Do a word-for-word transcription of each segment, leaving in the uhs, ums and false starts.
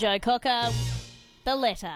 Joe Cocker, The Letter.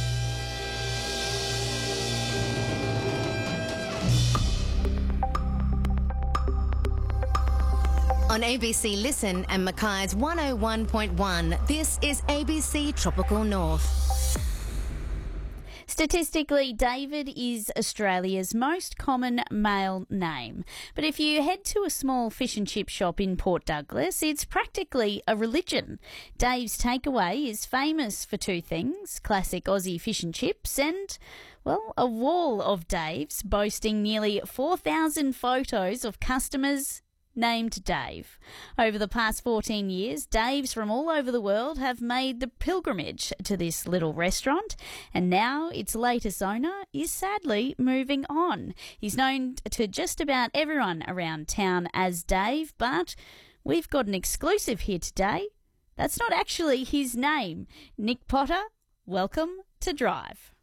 On A B C Listen and Mackay's one oh one point one, this is A B C Tropical North. Statistically, David is Australia's most common male name. But if you head to a small fish and chip shop in Port Douglas, it's practically a religion. Dave's Takeaway is famous for two things: classic Aussie fish and chips and, well, a wall of Dave's boasting nearly four thousand photos of customers named Dave. Over the past fourteen years, Daves from all over the world have made the pilgrimage to this little restaurant, and now its latest owner is sadly moving on. He's known to just about everyone around town as Dave, but we've got an exclusive here today. That's not actually his name. Nick Potter, welcome to Drive.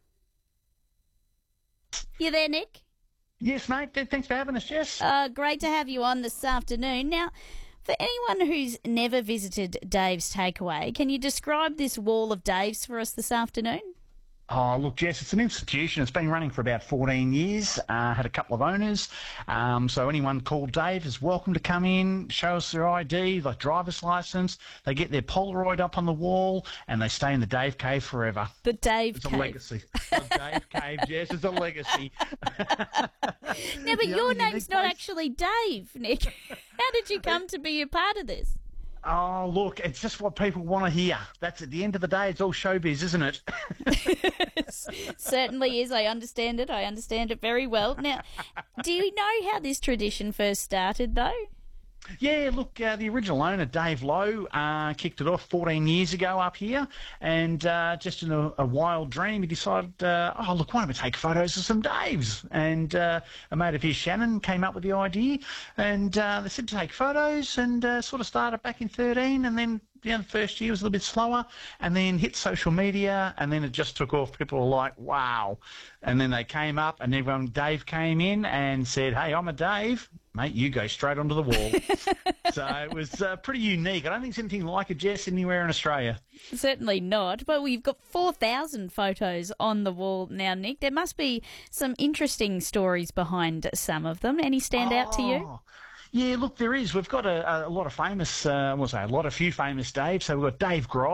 You there, Nick? Yes, mate. Thanks for having us, Jess. Uh, great to have you on this afternoon. Now, for anyone who's never visited Dave's Takeaway, can you describe this wall of Dave's for us this afternoon? Oh, look, Jess, it's an institution. It's been running for about fourteen years. Uh, had a couple of owners. Um, so anyone called Dave is welcome to come in, show us their I D, like driver's license. They get their Polaroid up on the wall, and they stay in the Dave Cave forever. The Dave it's Cave. It's a legacy. The Dave Cave, Jess, it's a legacy. Now, but your name's not place. actually Dave, Nick. How did you come to be a part of this? Oh, look, it's just what people want to hear. That's at the end of the day, it's all showbiz, isn't it? Certainly is. I understand it. I understand it very well. Now, do you know how this tradition first started, though? Yeah, look, uh, the original owner, Dave Lowe, uh, kicked it off fourteen years ago up here, and uh, just in a, a wild dream, he decided, uh, oh, look, why don't we take photos of some Daves? And uh, a mate of his, Shannon, came up with the idea, and uh, they said to take photos, and uh, sort of started back in thirteen, and then you know, the first year was a little bit slower, and then hit social media, and then it just took off. People were like, wow. And then they came up, and everyone, Dave came in and said, hey, I'm a Dave. Mate, you go straight onto the wall. So it was uh, pretty unique. I don't think there's anything like it, Jess, anywhere in Australia. Certainly not. But we've got four thousand photos on the wall now, Nick. There must be some interesting stories behind some of them. Any stand out to you? Yeah, look, there is. We've got a, a lot of famous, uh, we'll say a lot of few famous Daves. So we've got Dave Grohl.